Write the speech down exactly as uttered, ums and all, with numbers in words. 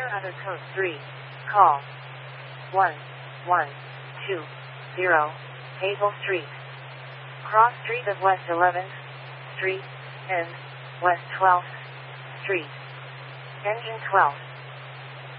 Enter other code three. Call one one two zero Hazel Street. Cross Street of West eleventh Street and West twelfth Street. Engine twelve.